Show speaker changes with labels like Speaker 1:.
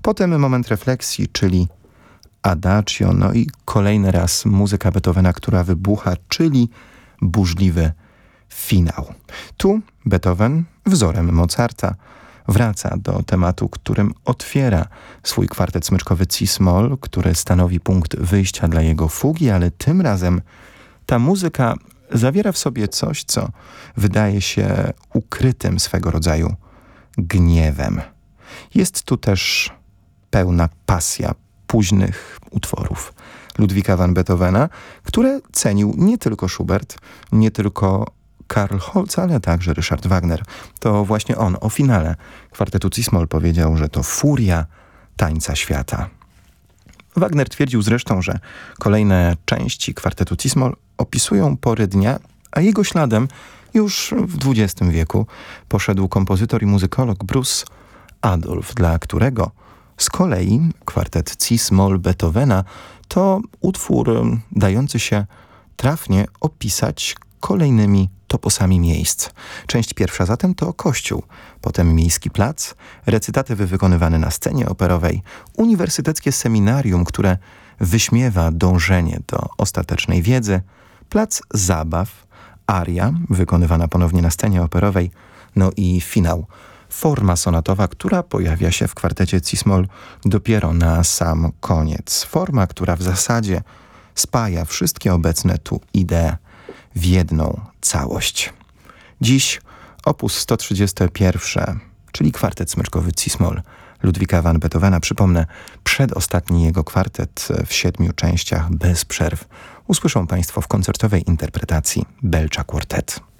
Speaker 1: Potem moment refleksji, czyli Adagio, no i kolejny raz muzyka Beethovena, która wybucha, czyli burzliwy finał. Tu Beethoven, wzorem Mozarta, wraca do tematu, którym otwiera swój kwartet smyczkowy Cis-moll, który stanowi punkt wyjścia dla jego fugi, ale tym razem ta muzyka zawiera w sobie coś, co wydaje się ukrytym swego rodzaju gniewem. Jest tu też pełna pasja późnych utworów Ludwika van Beethovena, które cenił nie tylko Schubert, nie tylko Karl Holz, ale także Richard Wagner. To właśnie on o finale kwartetu Cis-moll powiedział, że to furia tańca świata. Wagner twierdził zresztą, że kolejne części kwartetu Cis-moll opisują pory dnia, a jego śladem już w XX wieku poszedł kompozytor i muzykolog Bruce Adolph, dla którego z kolei kwartet Cis-moll Beethovena to utwór dający się trafnie opisać kolejnymi toposami miejsc. Część pierwsza zatem to kościół, potem miejski plac, recytatywy wykonywane na scenie operowej, uniwersyteckie seminarium, które wyśmiewa dążenie do ostatecznej wiedzy, plac zabaw, aria wykonywana ponownie na scenie operowej, no i finał, forma sonatowa, która pojawia się w kwartecie Cis-moll dopiero na sam koniec. Forma, która w zasadzie spaja wszystkie obecne tu idee w jedną całość. Dziś opus 131, czyli kwartet smyczkowy Cis-moll Ludwika van Beethovena. Przypomnę, przedostatni jego kwartet w 7 częściach bez przerw usłyszą Państwo w koncertowej interpretacji Belcza Quartet.